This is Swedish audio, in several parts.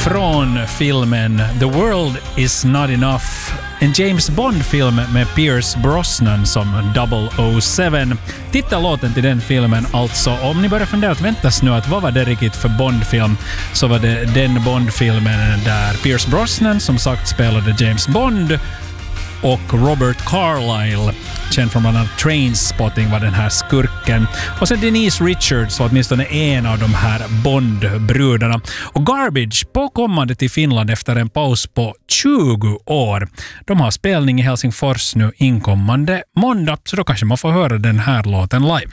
från filmen The World Is Not Enough. En James Bond-film med Pierce Brosnan som 007. Titellåten till den filmen alltså. Om ni börjar fundera att väntas nu att vad var det riktigt för Bond-film, så var det den Bond-filmen där Pierce Brosnan som sagt spelade James Bond och Robert Carlyle, känd från bland annat Trainspotting, var den här skurken. Och sen Denise Richards var åtminstone en av de här Bond-brudarna. Och Garbage påkommande till Finland efter en paus på 20 år. De har spelning i Helsingfors nu inkommande måndag, så då kanske man får höra den här låten live.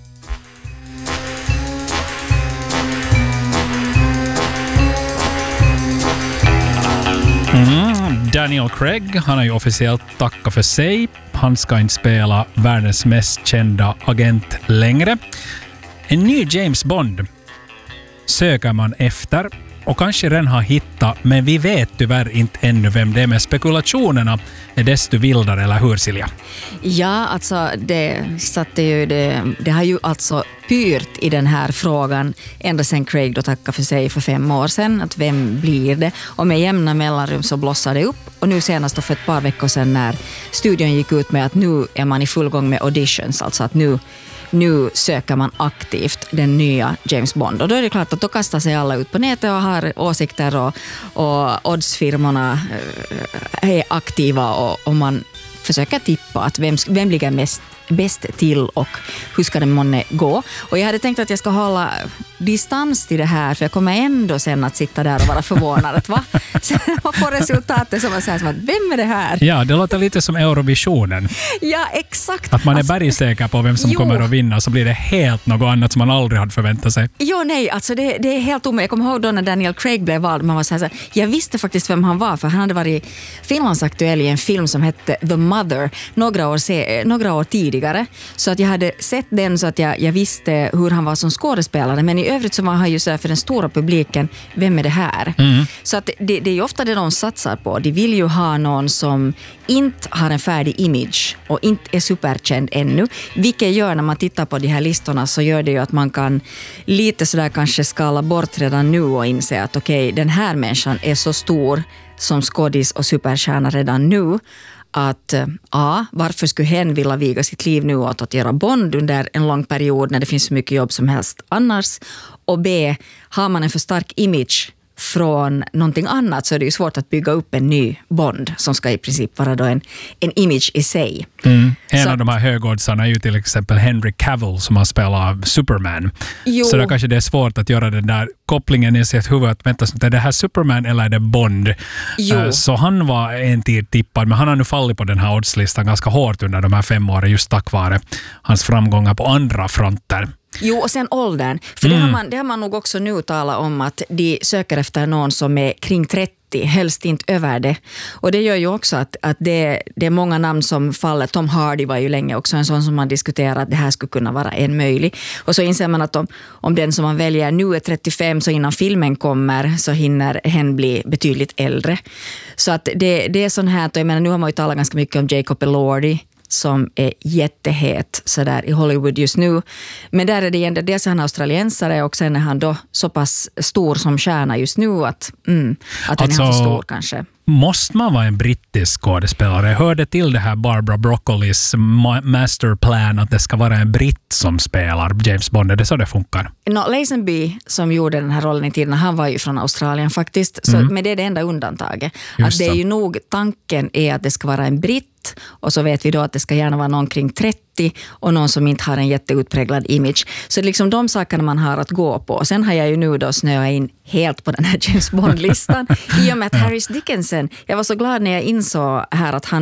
Daniel Craig, han har ju officiellt tackat för sig. Han ska inte spela världens mest kända agent längre. En ny James Bond söker man efter och kanske redan har hittat, men vi vet tyvärr inte ännu vem det är, med spekulationerna är desto vildare, eller hur Silja? Ja, alltså det har ju alltså pyrt i den här frågan ända sedan Craig då tackade för sig för 5 år sedan, att vem blir det? Och med jämna mellanrum så blossade det upp, och nu senast då för ett par veckor sedan när studion gick ut med att nu är man i full gång med auditions, alltså att nu söker man aktivt den nya James Bond. Och då är det klart att då kastar sig alla ut på nätet och har åsikter, och oddsfirmorna är aktiva, och man försöker tippa att vem ligger bäst till och hur ska det månne gå. Och jag hade tänkt att jag ska hålla distans till det här, för jag kommer ändå sen att sitta där och vara förvånad att sen man får resultatet som man säger som att vem är det här? Ja, det låter lite som Eurovisionen. Ja, exakt. Att man är bergsäker på vem som kommer att vinna, så blir det helt något annat som man aldrig hade förväntat sig. Jo, nej, alltså det är helt omöjligt. Jag kommer ihåg då när Daniel Craig blev vald, man var så här, jag visste faktiskt vem han var, för han hade varit Finlandsaktuell i en film som hette The Mother några år tidigare, så att jag hade sett den, så att jag visste hur han var som skådespelare, men i övrigt så var han ju så här för den stora publiken, vem är det här? Så att det är ju ofta det de satsar på. De vill ju ha någon som inte har en färdig image och inte är superkänd ännu, vilket gör när man tittar på de här listorna, så gör det ju att man kan lite sådär kanske skala bort redan nu och inse att okej, den här människan är så stor som skådis och superstjärna redan nu, att varför skulle hen vilja viga sitt liv nu åt att göra Bond under en lång period när det finns så mycket jobb som helst annars, och B, har man en för stark image från någonting annat, så är det ju svårt att bygga upp en ny Bond som ska i princip vara då en image i sig. En av de här högoddsarna är ju till exempel Henry Cavill som har spelat Superman. Så då kanske det är svårt att göra den där kopplingen i sitt huvud att vänta, är det här Superman eller är det Bond? Så han var en tid tippad, men han har nu fallit på den här oddslistan ganska hårt under de här 5 åren just tack vare hans framgångar på andra fronter. Jo, och sen åldern. För det har man nog också nu talat om, att de söker efter någon som är kring 30, helst inte över det. Och det gör ju också att det är många namn som faller. Tom Hardy var ju länge också en sån som man diskuterar att det här skulle kunna vara en möjlig. Och så inser man att om den som man väljer nu är 35, så innan filmen kommer så hinner hen bli betydligt äldre. Så att det är sån här, och jag menar, nu har man ju talat ganska mycket om Jacob Elordi som är jättehet så där i Hollywood just nu. Men där är det igen, dels är han australiensare, och sen är han då så pass stor som stjärna just nu att han är så stor kanske. Måste man vara en brittisk skådespelare? Jag hörde till det här Barbara Broccolis masterplan att det ska vara en britt som spelar James Bond. Är det så det funkar? Lazenby som gjorde den här rollen i tiden, han var ju från Australien faktiskt. Så, men det är det enda undantaget. Att det är ju nog, tanken är att det ska vara en britt, och så vet vi då att det ska gärna vara någon kring 30 och någon som inte har en jätteutpräglad image. Så liksom de sakerna man har att gå på. Och sen har jag ju nu då snöat in helt på den här James Bond-listan i och med att Harris Dickinson, jag var så glad när jag insåg här att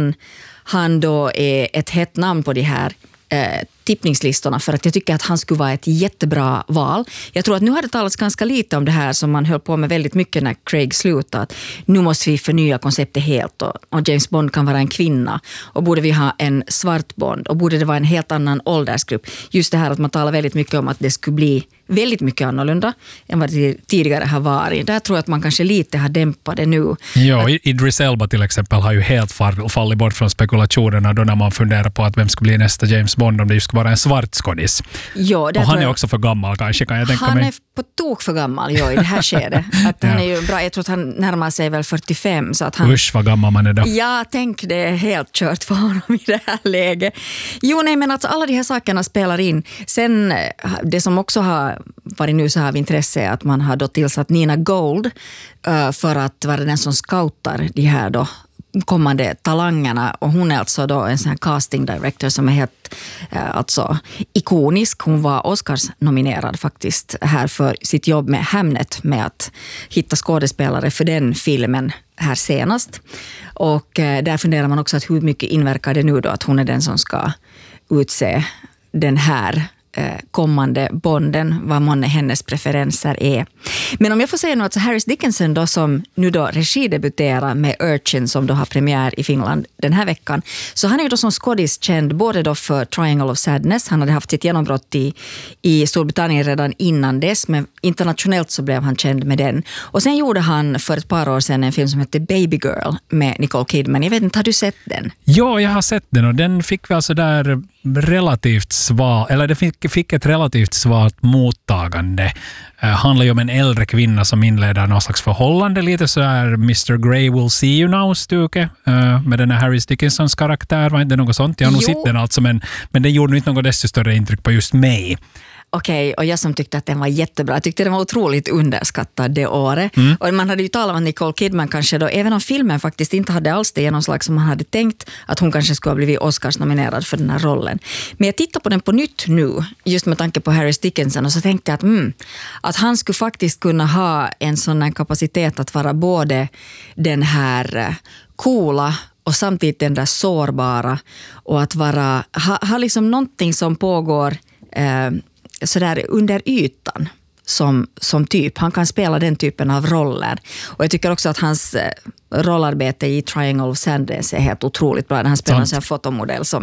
han då är ett hett namn på de här tippningslistorna, för att jag tycker att han skulle vara ett jättebra val. Jag tror att nu har det talats ganska lite om det här som man höll på med väldigt mycket när Craig slutade. Nu måste vi förnya konceptet helt, och James Bond kan vara en kvinna, och borde vi ha en svart Bond, och borde det vara en helt annan åldersgrupp. Just det här att man talar väldigt mycket om att det skulle bli väldigt mycket annorlunda än vad det tidigare har varit. Där tror jag att man kanske lite har dämpat det nu. Ja, Idris Elba till exempel har ju helt fallit bort från spekulationerna då när man funderar på att vem ska bli nästa James Bond, om det just ska vara en svart skådis. Jo, och han är också för gammal kanske, kan jag tänka mig. Han är på tok för gammal, i det här skedet. Att han är ju bra, jag tror att han närmar sig väl 45. Så att han... Usch, vad gammal man är då. Ja, tänk, det är helt kört för honom i det här läget. Jo, nej, men alltså alla de här sakerna spelar in. Sen, det som också har varit nu så här av intresse är att man har då tillsatt Nina Gold för att vara den som scoutar de här då kommande talangerna, och hon är alltså då en sån här casting director som är helt alltså ikonisk. Hon var Oscars-nominerad faktiskt här för sitt jobb med Hamnet, med att hitta skådespelare för den filmen här senast. Och där funderar man också att hur mycket inverkar det nu då att hon är den som ska utse den här kommande Bonden, vad månne hennes preferenser är. Men om jag får säga något, så Harris Dickinson då, som nu då regidebuterar med Urchin, som då har premiär i Finland den här veckan, så han är ju då som skådis känd både då för Triangle of Sadness, han hade haft sitt genombrott i Storbritannien redan innan dess, men internationellt så blev han känd med den. Och sen gjorde han för ett par år sedan en film som hette Baby Girl med Nicole Kidman. Jag vet inte, har du sett den? Ja, jag har sett den, och den fick väl så där relativt svag, eller det fick ett relativt svagt mottagande. Handlar ju om en äldre kvinna som inleder någon slags förhållande, lite så här Mr. Grey will see you now-stuke med den här Harris Dickinsons karaktär. Var inte något sånt? Jag har nog sett den alltså, men det gjorde inte något desto större intryck på just mig. Okej, och jag som tyckte att den var jättebra. Jag tyckte den var otroligt underskattad det året. Och man hade ju talat om Nicole Kidman kanske då, även om filmen faktiskt inte hade alls det genomslag som man hade tänkt, att hon kanske skulle ha blivit Oscars-nominerad för den här rollen. Men jag tittar på den på nytt nu, just med tanke på Harris Dickinson, och så tänkte jag att han skulle faktiskt kunna ha en sån här kapacitet att vara både den här coola och samtidigt den där sårbara, och att vara, ha liksom någonting som pågår sådär under ytan som typ. Han kan spela den typen av roller. Och jag tycker också att hans rollarbete i Triangle of Sadness är helt otroligt bra. Han spelar en sån här fotomodell som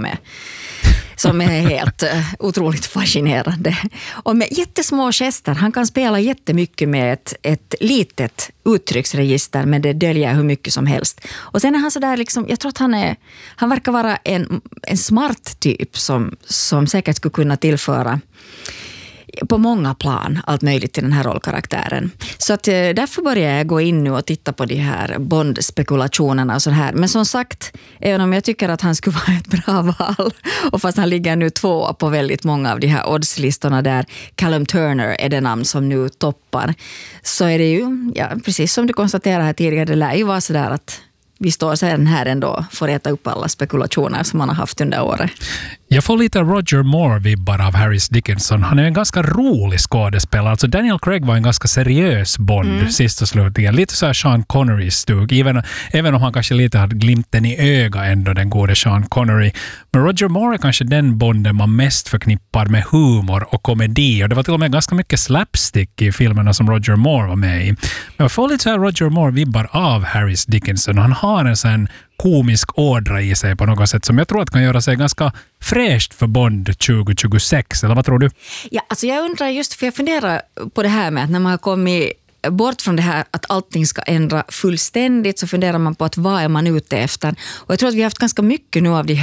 är helt otroligt fascinerande. Och med jättesmå gester. Han kan spela jättemycket med ett litet uttrycksregister, men det döljer hur mycket som helst. Och sen är han så där liksom, jag tror att han verkar vara en smart typ som säkert skulle kunna tillföra på många plan allt möjligt till den här rollkaraktären. Så att därför börjar jag gå in nu och titta på de här Bond-spekulationerna och så här. Men som sagt, även om jag tycker att han skulle vara ett bra val, och fast han ligger nu 2 på väldigt många av de här oddslistorna där Callum Turner är det namn som nu toppar, så är det ju, ja, precis som du konstaterade här tidigare, det lär ju vara så där att vi står sen här ändå för att äta upp alla spekulationer som man har haft under året. Jag får lite Roger Moore-vibbar av Harris Dickinson. Han är en ganska rolig skådespelare. Alltså Daniel Craig var en ganska seriös Bond sist och slutligen. Lite så här Sean Connery-stug. Även om han kanske lite hade glimten i öga ändå, den gode Sean Connery. Men Roger Moore är kanske den Bonden man mest förknippar med humor och komedi. Och det var till och med ganska mycket slapstick i filmerna som Roger Moore var med i. Men jag får lite så här Roger Moore-vibbar av Harris Dickinson. Han har en sån komisk ådra i sig på något sätt som jag tror att kan göra sig ganska fräscht för Bond 2026, eller vad tror du? Ja, alltså jag undrar just, för jag funderar på det här med att när man har kommit bort från det här att allting ska ändra fullständigt, så funderar man på att vad är man ute efter. Och jag tror att vi har haft ganska mycket nu av de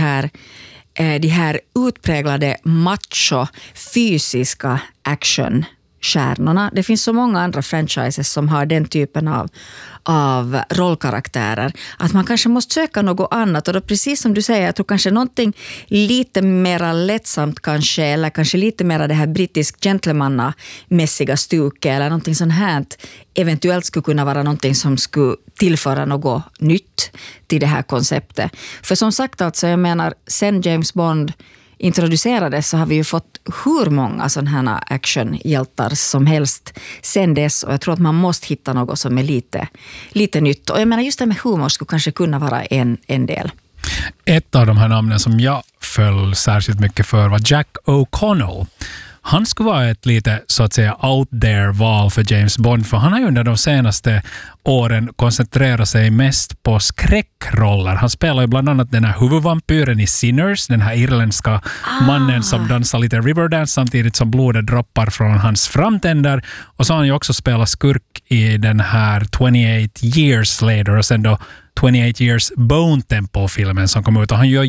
här utpräglade macho, fysiska actionstjärnorna. Det finns så många andra franchises som har den typen av rollkaraktärer, att man kanske måste söka något annat. Och då precis som du säger, jag tror kanske någonting lite mer lättsamt kanske, eller kanske lite mer det här brittisk gentlemannamässiga stuket, eller någonting sånt här eventuellt skulle kunna vara någonting som skulle tillföra något nytt till det här konceptet. För som sagt, alltså, jag menar, sen James Bond introducerades så har vi ju fått hur många sådana här actionhjältar som helst sen dess, och jag tror att man måste hitta något som är lite nytt. Och jag menar, just det med humor skulle kanske kunna vara en del. Ett av de här namnen som jag föll särskilt mycket för var Jack O'Connell. Han skulle vara ett lite så att säga out there val för James Bond, för han har ju under de senaste åren koncentrerat sig mest på skräckroller. Han spelar ju bland annat den här huvudvampyren i Sinners, den här irländska mannen som dansar lite Riverdance samtidigt som blodet droppar från hans framtänder. Och så har han ju också spelat skurk i den här 28 Years Later och sen då 28 Years Bone Temple-filmen som kom ut, och han gör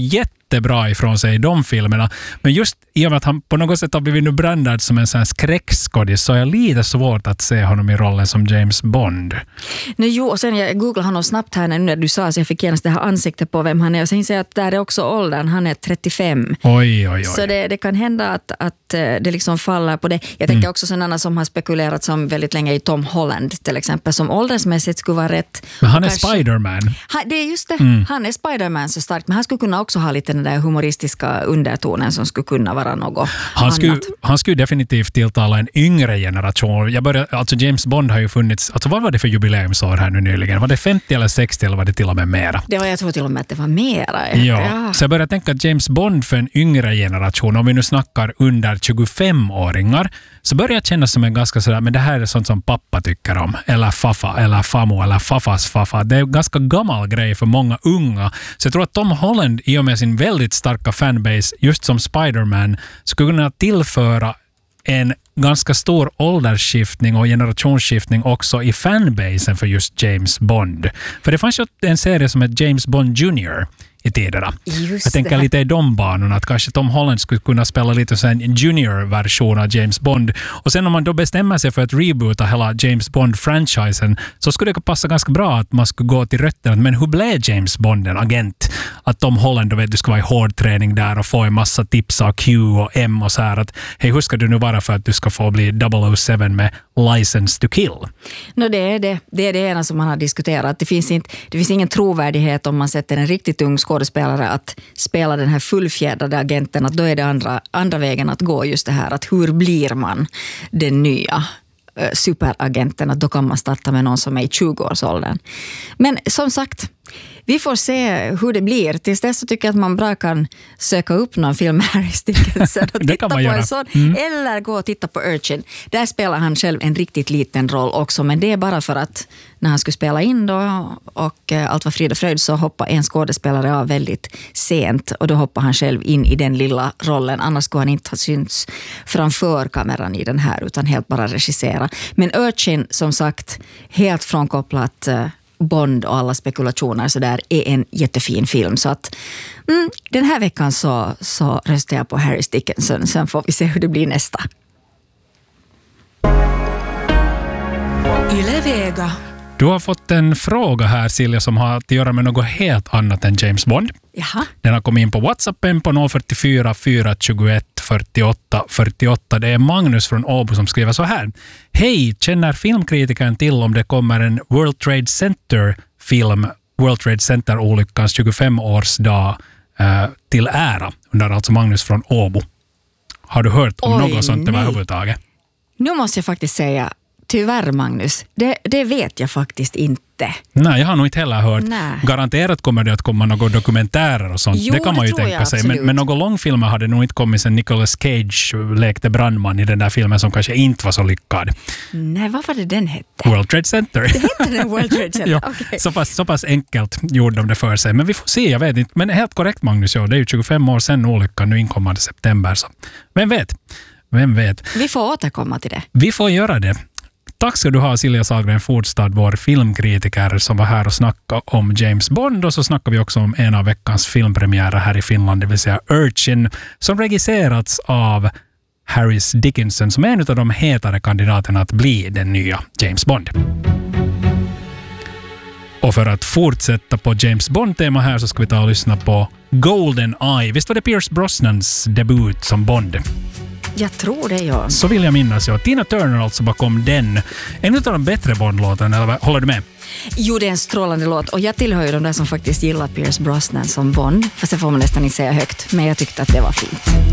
jättebra ifrån sig i de filmerna. Men just i och med att han på något sätt har blivit nu brandad som en sån här skräckskådis, så är jag lite svårt att se honom i rollen som James Bond. Jo, och sen jag googlade honom snabbt här när du sa, så jag fick genast det här ansiktet på vem han är. Och sen säger jag att där är också åldern, han är 35. Oj. Så det kan hända att det liksom faller på det. Jag tänker också sådana som har spekulerat som väldigt länge i Tom Holland till exempel, som åldersmässigt skulle vara rätt. Men han är Spider-Man. Det är just det. Han är Spider-Man så starkt, men han skulle kunna också ha lite den där humoristiska undertonen som skulle kunna vara något annat. Han skulle definitivt tilltala en yngre generation. James Bond har ju funnits, vad var det för jubileumsår här nu nyligen? Var det 50 eller 60 eller var det till och med mera? Jag tror till och med att det var mera. Ja. Så jag börjar tänka att James Bond för en yngre generation, om vi nu snackar under 25-åringar, så börjar jag känna som en ganska sådär, men det här är sånt som pappa tycker om, eller faffa, eller famo, eller faffas faffa. Det är en ganska gammal grej för många unga. Så jag tror att Tom Holland, i och med sin väldigt starka fanbase, just som Spider-Man, skulle kunna tillföra en ganska stor åldersskiftning och generationsskiftning också i fanbasen för just James Bond. För det fanns ju en serie som heter James Bond Jr. i tiderna. Jag tänker lite i de banorna att kanske Tom Holland skulle kunna spela lite så en junior-version av James Bond. Och sen om man då bestämmer sig för att reboota hela James Bond-franchisen, så skulle det passa ganska bra att man skulle gå till rötterna. Men hur blev James Bond en agent? Att Tom Holland då du ska vara i hård träning där och få en massa tips av Q och M och så här att hej, hur ska du nu vara för att du ska få bli 007 med License to Kill? Det är det ena som man har diskuterat. Det finns ingen trovärdighet om man sätter en riktigt ung skådespelare att spela den här fullfjädrade agenten, att då är det andra vägen att gå, just det här att hur blir man den nya superagenten, att då kan man starta med någon som är i 20-årsåldern. Men som sagt, vi får se hur det blir. Tills dess så tycker jag att man bra kan söka upp någon film här i Stickelsen och titta på en sån. Eller gå och titta på Urchin. Där spelar han själv en riktigt liten roll också, men det är bara för att när han skulle spela in då och allt var frid och fröjd, så hoppade en skådespelare av väldigt sent och då hoppade han själv in i den lilla rollen. Annars skulle han inte ha synts framför kameran i den här, utan helt bara regissera. Men Urchin, som sagt, helt frånkopplat Bond och alla spekulationer, så där är en jättefin film. Så att den här veckan så röstar jag på Harry Dickinson. Sen får vi se hur det blir nästa. Yle Vega. Du har fått en fråga här, Silja, som har att göra med något helt annat än James Bond. Jaha. Den har kommit in på WhatsAppen på 044 421 48 48. Det är Magnus från Åbo som skriver så här. Hej, känner filmkritikern till om det kommer en World Trade Center-film, World Trade Center-olyckans 25-årsdag till ära? Undrar alltså Magnus från Åbo. Har du hört om något sånt överhuvudtaget? Nu måste jag faktiskt säga, tyvärr Magnus, det vet jag faktiskt inte. Nej, jag har nog inte heller hört. Nej. Garanterat kommer det att komma några dokumentärer och sånt. Jo, det kan man ju tänka sig. Men några långfilmer hade nog inte kommit sen Nicolas Cage lekte brandman i den där filmen som kanske inte var så lyckad. Nej, vad var det den hette? World Trade Center. Det hette den World Trade Center? Ja, okay. så pass enkelt gjorde de det för sig. Men vi får se, jag vet inte. Men helt korrekt Magnus, ja, det är ju 25 år sedan olyckan, nu inkommande september. Så. Vem vet? Vi får återkomma till det. Vi får göra det. Tack ska du ha, Silja Sahlgren Fordstad, vår filmkritiker som var här och snackade om James Bond. Och så snackar vi också om en av veckans filmpremiärer här i Finland, det vill säga Urchin, som regisserats av Harry Dickinson, som är en av de hetare kandidaterna att bli den nya James Bond. Och för att fortsätta på James Bond-tema här så ska vi ta och lyssna på Golden Eye. Visst var det Pierce Brosnans debut som Bond? Jag tror det, ja. Så vill jag minnas, ja. Tina Turner alltså bakom den. En av de bättre Bond-låtarna, eller håller du med? Jo, det är en strålande låt. Och jag tillhör ju de där som faktiskt gillar Pierce Brosnan som Bond. Fast det får man nästan inte säga högt. Men jag tyckte att det var fint.